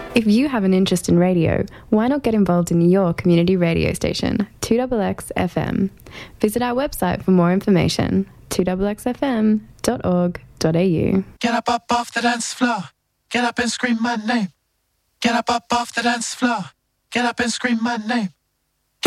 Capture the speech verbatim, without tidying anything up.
If you have an interest in radio, why not get involved in your community radio station, two X X F M? Visit our website for more information, two x x f m dot org dot a u. Get up, up off the dance floor. Get up and scream my name. Get up, up off the dance floor. Get up and scream my name.